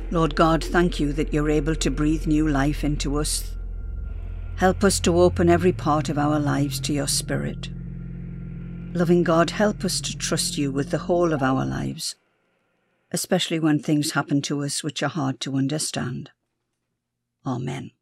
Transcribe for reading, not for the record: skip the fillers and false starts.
Lord God, thank you that you're able to breathe new life into us. Help us to open every part of our lives to your Spirit. Loving God, help us to trust you with the whole of our lives, especially when things happen to us which are hard to understand. Amen.